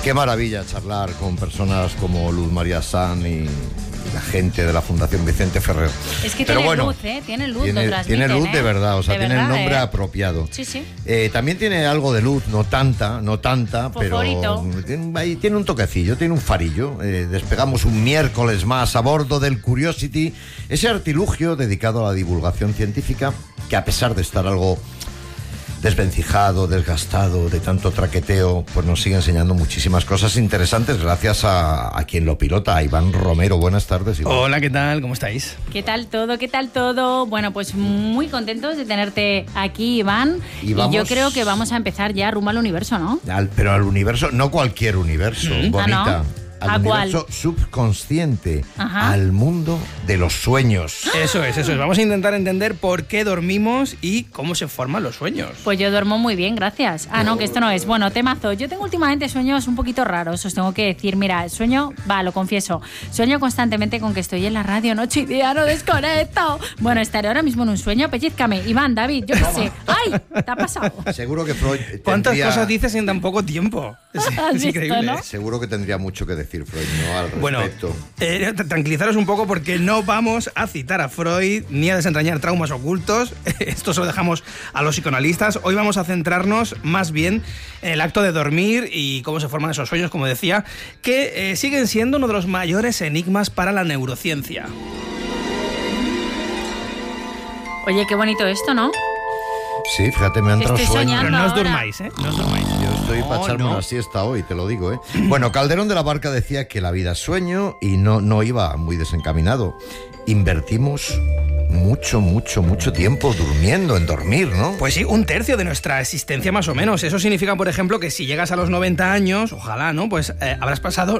Qué maravilla charlar con personas como Luz María San y la gente de la Fundación Vicente Ferrer. Es que tiene luz, tiene luz, tiene luz de verdad, o sea, tiene el nombre apropiado. Sí, sí. También tiene algo de luz, no tanta, Fosforito. pero tiene un toquecillo, tiene un farillo. Despegamos un miércoles más a bordo del Curiosity, ese artilugio dedicado a la divulgación científica que, a pesar de estar algo desvencijado, desgastado, de tanto traqueteo, pues nos sigue enseñando muchísimas cosas interesantes gracias a quien lo pilota, a Iván Romero. Buenas tardes, Iván. Hola, ¿qué tal? ¿Cómo estáis? ¿Qué tal todo? ¿Qué tal todo? Bueno, pues muy contentos de tenerte aquí, Iván. Y yo creo que vamos a empezar ya rumbo al universo, ¿no? Pero al universo, no cualquier universo, bonita. ¿No? Al universo subconsciente, al mundo de los sueños. Eso es. Vamos a intentar entender por qué dormimos y cómo se forman los sueños. Pues yo duermo muy bien, gracias. No, que esto no es. Bueno, temazo. Yo tengo últimamente sueños un poquito raros, os tengo que decir. Mira, lo confieso, sueño constantemente con que estoy en la radio noche y día, no desconecto. Bueno, estaré ahora mismo en un sueño, pellízcame. Iván, David, yo qué sé. ¡Ay! ¿Te ha pasado? Seguro que Freud ¿Cuántas cosas dices en tan poco tiempo? Es increíble. ¿No? Seguro que tendría mucho que decir Freud, ¿no? Al respecto. Bueno, tranquilizaros un poco porque no vamos a citar a Freud ni a desentrañar traumas ocultos. Esto se lo dejamos a los psicoanalistas. Hoy vamos a centrarnos más bien en el acto de dormir y cómo se forman esos sueños, como decía, que siguen siendo uno de los mayores enigmas para la neurociencia. Oye, qué bonito esto, ¿no? Sí, fíjate, me han entrado sueños. Pero no os durmáis, ¿eh? No os durmáis. Yo estoy para echarme una siesta hoy, te lo digo, ¿eh? Bueno, Calderón de la Barca decía que la vida es sueño y no iba muy desencaminado. Invertimos mucho tiempo durmiendo, en dormir, ¿no? Pues sí, 1/3 de nuestra existencia más o menos. Eso significa, por ejemplo, que si llegas a los 90 años, ojalá, ¿no? Pues habrás pasado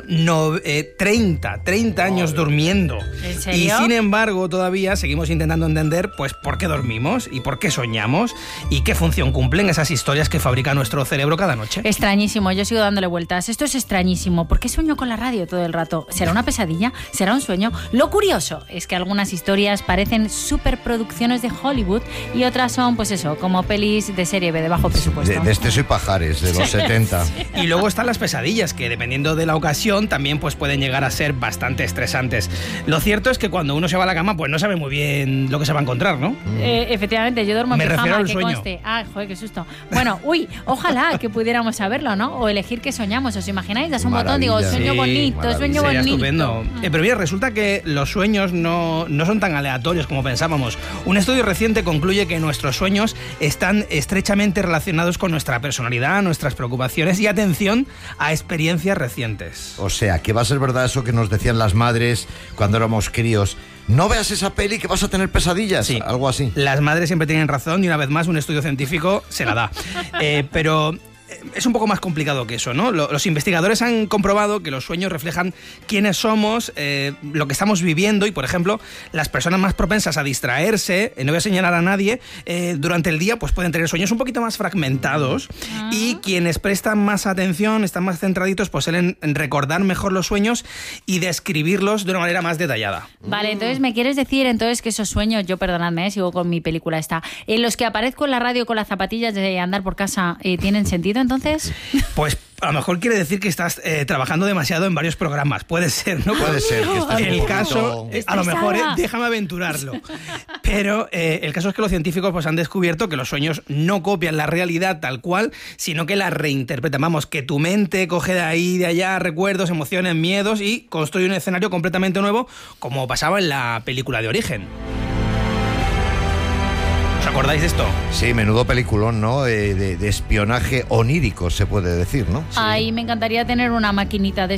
30 años durmiendo. ¿En serio? Y sin embargo, todavía seguimos intentando entender, pues, por qué dormimos y por qué soñamos y qué función cumplen esas historias que fabrica nuestro cerebro cada noche. Extrañísimo, yo sigo dándole vueltas. Esto es extrañísimo. ¿Por qué sueño con la radio todo el rato? ¿Será una pesadilla? ¿Será un sueño? Lo curioso es que algunas historias parecen superproducciones de Hollywood y otras son, pues eso, como pelis de serie B de bajo presupuesto. De Esteso y Pajares, de los 70. Sí. Y luego están las pesadillas, que dependiendo de la ocasión también pues pueden llegar a ser bastante estresantes. Lo cierto es que cuando uno se va a la cama, pues no sabe muy bien lo que se va a encontrar, ¿no? Efectivamente, yo duermo en Me pijama, refiero al que sueño. conste. Joder, qué susto. Bueno, ojalá que pudiéramos saberlo, ¿no? O elegir qué soñamos. ¿Os imagináis? Das un botón, digo, sueño Sí, bonito, sueño Sería bonito. estupendo. Pero mira, resulta que los sueños no son tan aleatorios como pensábamos. Un estudio reciente concluye que nuestros sueños están estrechamente relacionados con nuestra personalidad, nuestras preocupaciones y, atención, a experiencias recientes. O sea, que va a ser verdad eso que nos decían las madres cuando éramos críos. No veas esa peli que vas a tener pesadillas. Sí. Algo así. Las madres siempre tienen razón y una vez más un estudio científico se la da. Pero es un poco más complicado que eso, ¿no? Los investigadores han comprobado que los sueños reflejan quiénes somos, lo que estamos viviendo y, por ejemplo, las personas más propensas a distraerse, no voy a señalar a nadie, durante el día pues pueden tener sueños un poquito más fragmentados y quienes prestan más atención, están más centraditos, pues suelen recordar mejor los sueños y describirlos de una manera más detallada. Vale, entonces me quieres decir que esos sueños, yo perdonadme, sigo con mi película esta, en los que aparezco en la radio con las zapatillas de andar por casa, ¿tienen sentido entonces? Pues a lo mejor quiere decir que estás trabajando demasiado en varios programas. Puede ser, ¿no? Puede ser que estés un El poquito caso, a lo mejor, déjame aventurarlo. Pero el caso es que los científicos pues han descubierto que los sueños no copian la realidad tal cual, sino que la reinterpretan. Vamos, que tu mente coge de ahí, de allá, recuerdos, emociones, miedos y construye un escenario completamente nuevo, como pasaba en la película de Origen. ¿Os acordáis de esto? Sí, menudo peliculón, ¿no? De espionaje onírico, se puede decir, ¿no? Sí. Ay, me encantaría tener una maquinita de